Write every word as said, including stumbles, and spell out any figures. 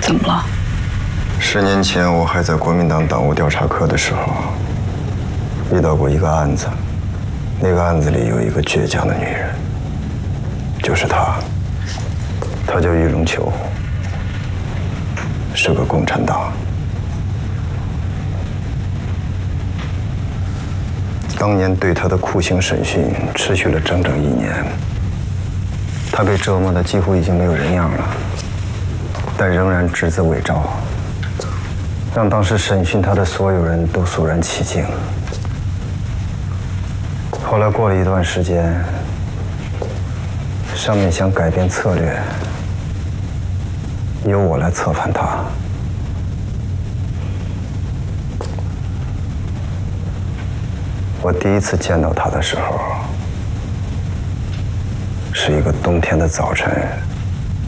怎么了？ 十年前我还在国民党党务调查科的时候，遇到过一个案子，那个案子里有一个倔强的女人，就是她，她叫玉龙球，是个共产党。当年对她的酷刑审讯持续了整整一年，她被折磨的几乎已经没有人样了，但仍然只字未招，让当时审讯她的所有人都肃然起敬。后来过了一段时间，上面想改变策略，由我来策反她。我第一次见到她的时候，是一个冬天的早晨。